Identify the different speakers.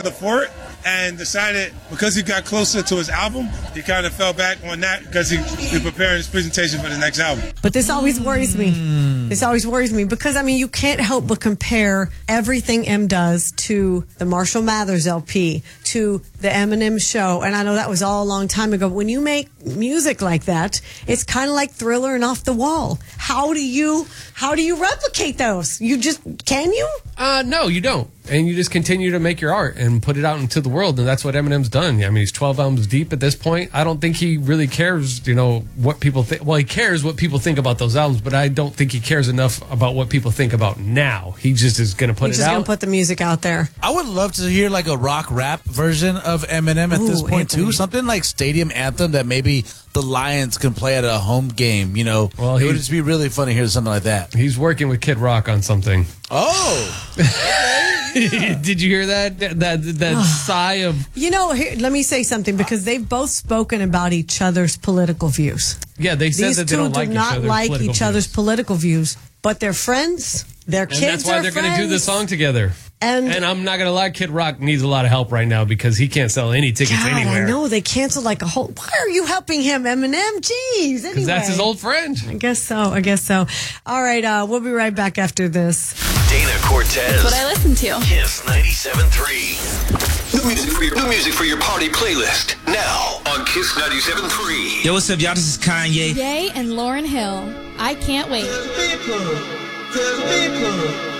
Speaker 1: the fort and decided because he got closer to his album, he kind of fell back on that because he preparing his presentation for the next album.
Speaker 2: But this always worries me. This always worries me because, I mean, you can't help but compare everything M does to the Marshall Mathers LP, to the Eminem show. And I know that was all a long time ago. But when you make music like that, it's kind of like Thriller and Off the Wall. How do you replicate those? Can you?
Speaker 3: No, you don't. And you just continue to make your art and put it out into the world. And that's what Eminem's done. I mean, he's 12 albums deep at this point. I don't think he really cares, what people think. Well, he cares what people think about those albums, but I don't think he cares enough about what people think about now. He just is going to put it out. He's just going
Speaker 2: to put the music out there.
Speaker 4: I would love to hear like a rock rap version of Eminem at this point, too. Something like Stadium Anthem that maybe the Lions can play at a home game, Well, it would just be really fun to hear something like that.
Speaker 3: He's working with Kid Rock on something.
Speaker 4: Oh!
Speaker 3: Did you hear that sigh of...
Speaker 2: let me say something, because they've both spoken about each other's political views.
Speaker 3: Yeah, they said that they don't like each other's
Speaker 2: do not like each other's political views, but they're friends. Their kids are friends.
Speaker 3: And that's why they're going to do the song together. And I'm not going to lie, Kid Rock needs a lot of help right now because he can't sell any tickets anywhere.
Speaker 2: I know. They canceled like a whole... Why are you helping him, Eminem? Jeez. Anyway.
Speaker 3: Because that's his old friend.
Speaker 2: I guess so. All right. We'll be right back after this.
Speaker 5: Dana Cortez.
Speaker 6: That's what I listen to.
Speaker 5: Kiss 97.3. New music for your party playlist. Now on Kiss 97.3.
Speaker 7: Yo, what's up, y'all? This is Kanye.
Speaker 6: Jay and Lauryn Hill. I can't wait.